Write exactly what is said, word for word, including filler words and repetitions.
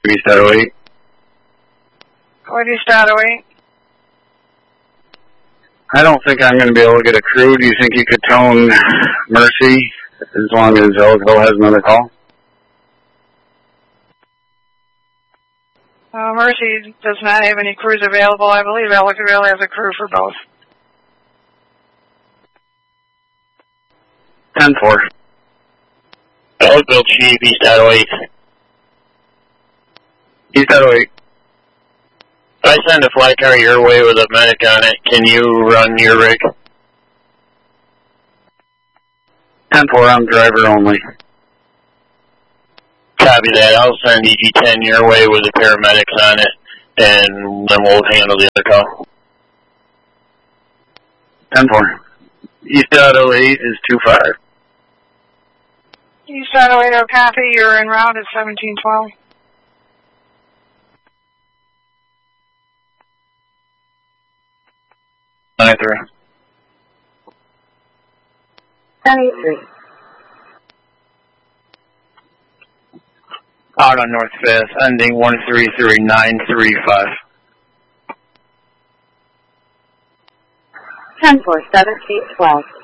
East out oh eight. What East out oh eight? I don't think I'm going to be able to get a crew. Do you think you could tone Mercy as long as Ellisville has another call? Uh, Mercy does not have any crews available. I believe Ellicottville has a crew for both. ten four. Ellicottville Chief, East out oh eight. East out oh eight. If I send a flat car your way with a medic on it, can you run your rig? ten four, I'm driver only. Copy that. I'll send E G ten your way with the paramedics on it, and then we'll handle the other call. ten four. East out oh eight is two five. East out oh eight, oh copy. You're en route at seventeen twelve. ninety-three. seventy-three. Out on North Fifth, ending one three three nine three five. ten four, seventeen twelve.